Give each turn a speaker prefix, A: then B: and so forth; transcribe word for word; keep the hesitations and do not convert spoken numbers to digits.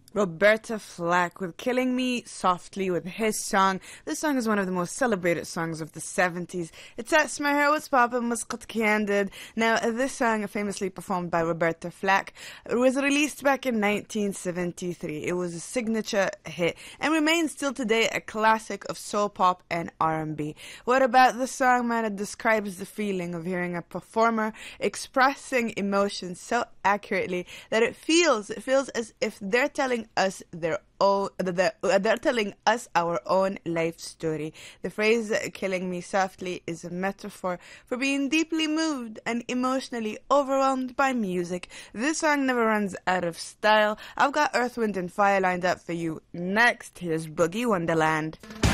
A: Roberta Flack with Killing Me Softly with his song. This song is one of the most celebrated songs of the seventies. It's اسمها What's Poppin' مسقط Candid. Now, this song, famously performed by Roberta Flack, was released back in nineteen seventy-three. It was a signature hit and remains still today a classic of soul pop and R and B. What about the song, man? It describes the feeling of hearing a performer expressing emotions so accurately that it feels, it feels as if they're telling us their own, they're telling us our own life story. The phrase "killing me softly" is a metaphor for being deeply moved and emotionally overwhelmed by music. This song never runs out of style. I've got Earth, Wind and Fire lined up for you next. Here's Boogie Wonderland.